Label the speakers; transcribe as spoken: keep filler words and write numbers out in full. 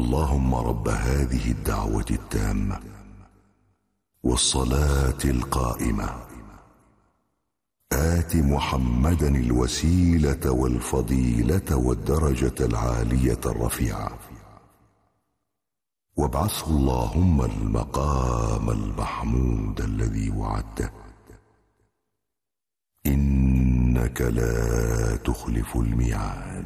Speaker 1: اللهم رب هذه الدعوة التامة والصلاة القائمة آت محمدا الوسيلة والفضيلة والدرجة العالية الرفيعة وابعثه اللهم المقام المحمود الذي وعدته إنك لا تخلف الميعاد.